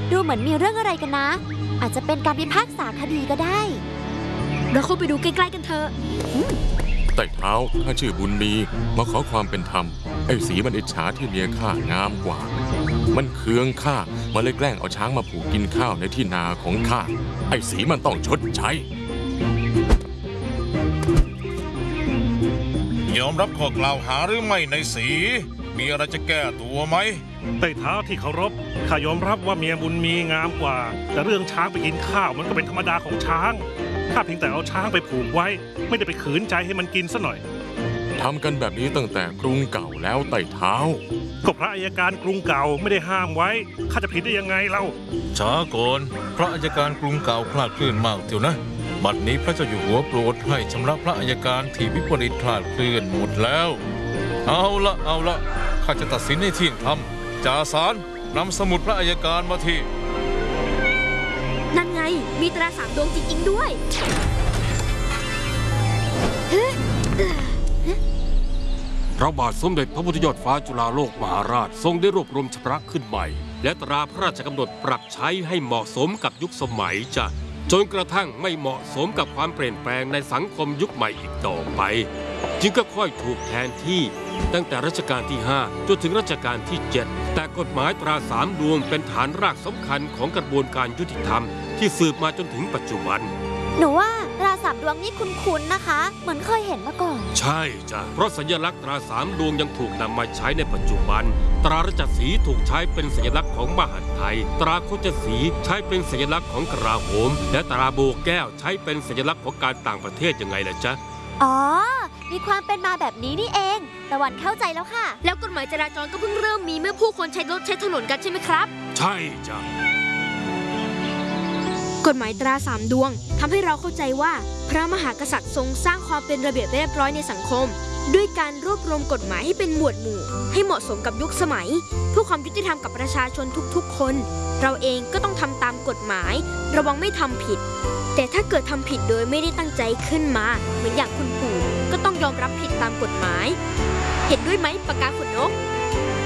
ดูเหมือนมีเรื่องอะไรกันนะ อาจจะเป็นการพิพากษาคดีก็ได้เราเข้าไปดูใกล้ๆกันเถอะไต่เท้าข้าชื่อบุญมีมาขอความเป็นธรรมไอ้สีมันอิจฉาที่เมียข้างามกว่ามันเคืองข้ามาเลยแกล้งเอาช้างมาผูกกินข้าวในที่นาของข้าไอ้สีมันต้องชดใช้ยอมรับข้อกล่าวหาหรือไม่ในสีมีอะไรจะแก้ตัวไหมไต่เท้าที่เคารพข้ายอมรับว่าเมียบุญมีงามกว่าแต่เรื่องช้างไปกินข้าวมันก็เป็นธรรมดาของช้างข้าเพียงแต่เอาช้างไปผูกไว้ไม่ได้ไปขืนใจให้มันกินซะหน่อยทำกันแบบนี้ตั้งแต่กรุงเก่าแล้วไต่เท้าก็พระอัยการกรุงเก่าไม่ได้ห้ามไว้ข้าจะผิดได้ยังไงเล่าช้าก่อนพระอัยการกรุงเก่าคลาดเคลื่อนมากเดี๋ยวนะบัดนี้พระเจ้าอยู่หัวโปรดให้ชำระพระอัยการที่วิปริตคลาดเคลื่อนหมดแล้วเอาละข้าจะตัดสินให้เที่ยงธรรมจ่าสารนำสมุดพระอัยการมาทีนั่นไงมีตรา3 ดวงจริงๆด้วยพระบาทสมเด็จพระพุทธยอดฟ้าจุฬาโลกมหาราชทรงได้รวบรวมชำระขึ้นใหม่และตราพระราชกำหนดปรับใช้ให้เหมาะสมกับยุคสมัยจนกระทั่งไม่เหมาะสมกับความเปลี่ยนแปลงในสังคมยุคใหม่อีกต่อไปจึงก็ค่อยถูกแทนที่ตั้งแต่รัชกาลที่5จนถึงรัชกาลที่7แต่กฎหมายตรา3 ดวงเป็นฐานรากสำคัญของกระบวนการยุติธรรมที่สืบมาจนถึงปัจจุบันหนูว่าตรา3 ดวงนี่คุ้นๆนะคะเหมือนเคยเห็นมาก่อนใช่จ้ะเพราะสัญลักษณ์ตรา3 ดวงยังถูกนำมาใช้ในปัจจุบันตราราชสีห์ถูกใช้เป็นสัญลักษณ์ของมหาดไทยตราโคจสีห์ใช้เป็นสัญลักษณ์ของกลาโหมและตราโบแก้วใช้เป็นสัญลักษณ์ของการต่างประเทศยังไงล่ะจ๊ะอ๋อมีความเป็นมาแบบนี้นี่เองตะวันเข้าใจแล้วค่ะแล้วกฎหมายจราจรก็เพิ่งเริ่มมีเมื่อผู้คนใช้รถใช้ถนนกันใช่ไหมครับใช่จ้ะกฎหมายตรา3 ดวงทำให้เราเข้าใจว่าพระมหากษัตริย์ทรงสร้างความเป็นระเบียบเรียบร้อยในสังคมด้วยการรวบรวมกฎหมายให้เป็นหมวดหมู่ให้เหมาะสมกับยุคสมัยเพื่อความยุติธรรมกับประชาชนทุกๆคนเราเองก็ต้องทำตามกฎหมายระวังไม่ทำผิดแต่ถ้าเกิดทำผิดโดยไม่ได้ตั้งใจขึ้นมาเหมือนอย่างคุณปู่ก็ต้องยอมรับผิดตามกฎหมายเห็นด้วยไหมปากกาขนนก